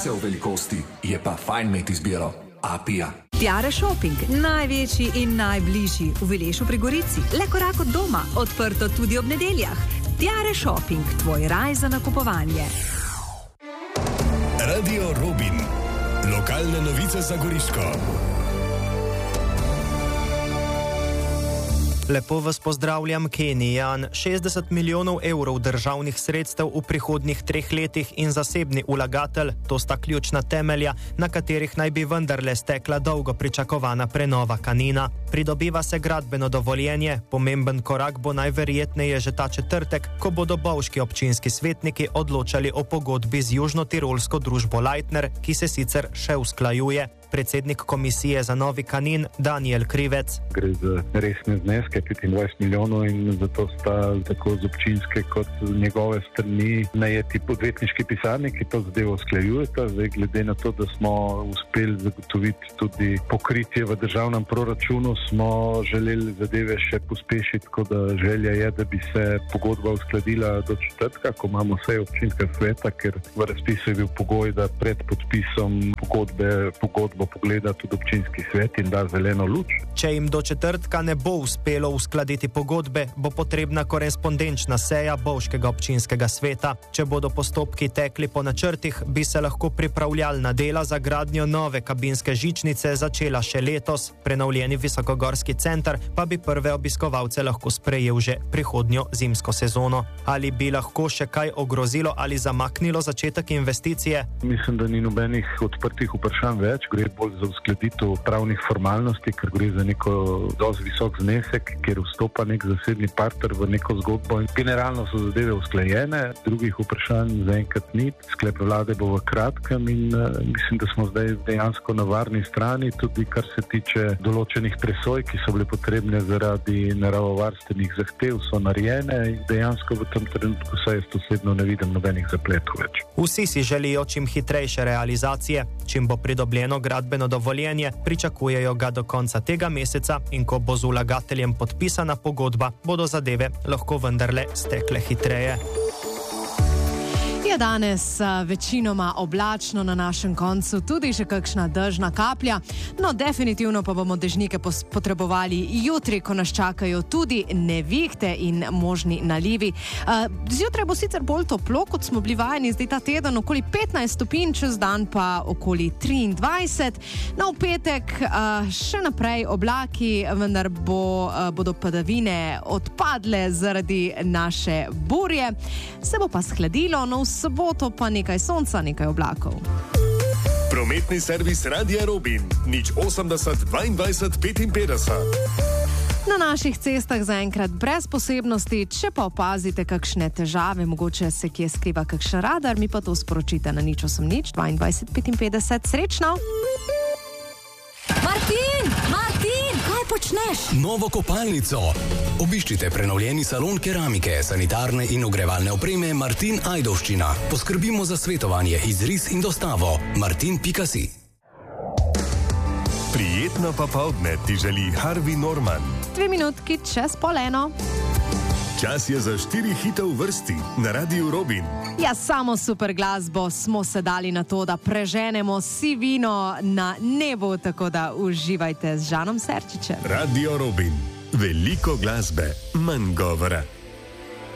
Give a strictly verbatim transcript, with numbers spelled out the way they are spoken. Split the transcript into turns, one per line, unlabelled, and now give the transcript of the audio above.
se v velikosti, je pa fajn imeti izbiro. Apija.
Tiare Shopping, največji in najbližji v Vilešu pri Gorici. Le korak od doma, odprto tudi ob nedeljah. Tiare Shopping, tvoj raj za nakupovanje.
Radio Robin. Lokalne novice za Goriško.
Lepo vas pozdravljam, Kenijan. šestdeset milijonov evrov državnih sredstev v prihodnjih treh letih in zasebni vlagatelj, to sta ključna temelja, na katerih naj bi vendarle stekla dolgo pričakovana prenova Kanina. Pridobiva se gradbeno dovoljenje, pomemben korak bo najverjetneje že ta četrtek, ko bodo bovški občinski svetniki odločali o pogodbi z južnotirolsko družbo Leitner, ki se sicer še usklajuje. Predsednik komisije za novi Kanin Daniel Krivec.
Gre za resne zneske, petindvajset milijonov, in zato sta tako z občinske kot z njegove strani najeti odvetniški pisarni, ki to zadevo usklajujeta. Zdaj, glede na to, da smo uspeli zagotoviti tudi pokritje v državnem proračunu, smo želeli zadeve še pospešiti, tako da želja je, da bi se pogodba uskladila do četrtka, ko imamo vse občinska sveta, ker v razpisu je bil pogoj, da pred podpisom pogodbe pogodbo pogleda tudi občinski svet in da zeleno luč.
Če jim do četrtka ne bo uspelo uskladiti pogodbe, bo potrebna korespondenčna seja bovškega občinskega sveta. Če bodo postopki tekli po načrtih, bi se lahko pripravljalna dela za gradnjo nove kabinske žičnice začela še letos. Prenovljeni visokogorski center pa bi prve obiskovalce lahko sprejel že prihodnjo zimsko sezono. Ali bi lahko še kaj ogrozilo ali zamaknilo začetek investicije?
Mislim, da ni nobenih odprtih vprašanj več. Gre bolj za uskladitev pravnih formalnosti, ker gre za neko dosti visok znesek, kjer vstopa nek zasebni partner v neko zgodbo. In generalno so zadeve usklajene, drugih vprašanj zaenkrat ni. Sklep vlade bo v kratkem in uh, mislim, da smo zdaj dejansko na varni strani, tudi kar se tiče določenih presoj, ki so bile potrebne zaradi naravovarstvenih zahtev, so narejene in dejansko v tem trenutku saj jaz osebno ne vidim nobenih zapletov več.
Vsi si želijo čim hitrejše realizacije. Čim bo pridobljeno gradbeno dovoljenje, pričakujejo ga do konca tega meseca in ko bo z vlagateljem podpisana pogodba, bodo zadeve lahko vendarle stekle hitreje.
Je danes večinoma oblačno, na našem koncu tudi že kakšna dežna kaplja, no definitivno pa bomo dežnike potrebovali jutri, ko nas čakajo tudi nevihte in možni nalivi. Zjutraj bo sicer bolj toplo, kot smo bili vajeni zdaj ta teden, okoli petnajst stopinj, čez dan pa okoli triindvajset. No, v petek še naprej oblaki, vendar bo, bodo padavine odpadle zaradi naše burje. Se bo pa shladilo, no v soboto pa nekaj sonca, nekaj oblakov.
Prometni servis Radia Robin, nič osemdeset dvaindvajset petinpetdeset.
Na naših cestah zaenkrat brez posebnosti, če pa opazite kakšne težave, mogoče se kje skriva kakšen radar, mi pa to sporočite na nič osem nič dvaindvajset petinpetdeset. Srečno!
Martin! Martin! Kaj počneš?
Novo kopalnico. Obiščite prenovljeni salon keramike, sanitarne in ogrevalne opreme Martin Ajdovščina. Poskrbimo za svetovanje, izris in dostavo. martin pika si. Prijetno popoldne ti želi Harvey Norman.
Dve minutki čez pol eno.
Čas je za štiri hite v vrsti na Radiu Robin.
Ja, samo super glasbo smo se dali na to, da preženemo sivino na nebu, tako da uživajte z Žanom Serčičem.
Radio Robin. Veliko glasbe, manj govora.